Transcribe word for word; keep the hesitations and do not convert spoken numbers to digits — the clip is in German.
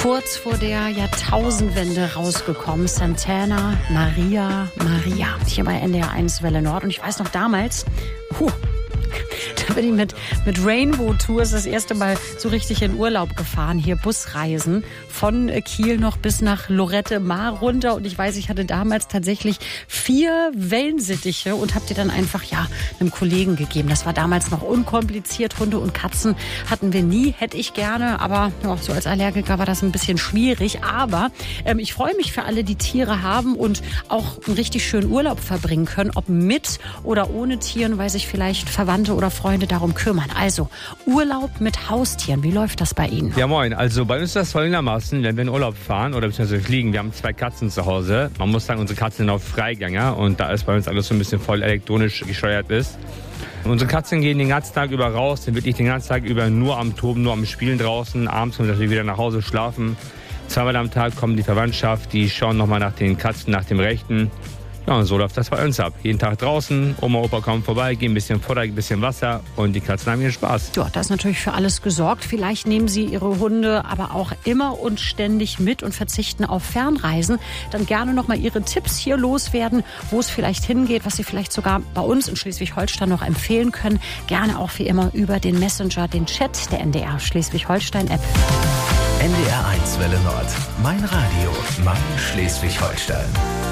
kurz vor der Jahrtausendwende rausgekommen. Santana, Maria, Maria. Hier bei N D R eins Welle Nord. Und ich weiß noch damals, huh, da bin ich mit, mit Rainbow Tours das erste Mal so richtig in Urlaub gefahren. Hier Busreisen von Kiel noch bis nach Lorette Mar runter. Und ich weiß, ich hatte damals tatsächlich vier Wellensittiche und habe die dann einfach ja einem Kollegen gegeben. Das war damals noch unkompliziert. Hunde und Katzen hatten wir nie, hätte ich gerne. Aber ja, so als Allergiker war das ein bisschen schwierig. Aber ähm, ich freue mich für alle, die Tiere haben und auch einen richtig schönen Urlaub verbringen können. Ob mit oder ohne Tieren, weil sich vielleicht Verwandte oder Freunde darum kümmern. Also Urlaub mit Haustieren. Wie läuft das bei Ihnen? Ja, moin. Also bei uns ist das folgendermaßen, wenn wir in Urlaub fahren oder beziehungsweise fliegen, wir haben zwei Katzen zu Hause. Man muss sagen, unsere Katzen sind auf Freigänger und da es bei uns alles so ein bisschen voll elektronisch gesteuert ist. Unsere Katzen gehen den ganzen Tag über raus, sind wirklich den ganzen Tag über nur am Toben, nur am Spielen draußen. Abends kommen wir wieder nach Hause schlafen. Zweimal am Tag kommen die Verwandtschaft, die schauen nochmal nach den Katzen, nach dem Rechten. Ja, und so läuft das bei uns ab. Jeden Tag draußen, Oma, Opa kommen vorbei, geben ein bisschen Futter, ein bisschen Wasser und die Katzen haben ihren Spaß. Ja, da ist natürlich für alles gesorgt. Vielleicht nehmen Sie Ihre Hunde aber auch immer und ständig mit und verzichten auf Fernreisen. Dann gerne nochmal Ihre Tipps hier loswerden, wo es vielleicht hingeht, was Sie vielleicht sogar bei uns in Schleswig-Holstein noch empfehlen können. Gerne auch wie immer über den Messenger, den Chat der N D R Schleswig-Holstein-App. N D R eins Welle Nord. Mein Radio, mein Schleswig-Holstein.